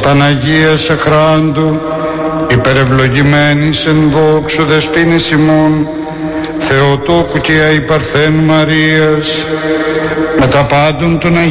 Παναγίας Αχράντου, υπερευλογημένης εν δόξου δεσποίνης ημών, Θεοτόκου και αϊπαρθέν Μαρίας, με τα πάντων των Αγίων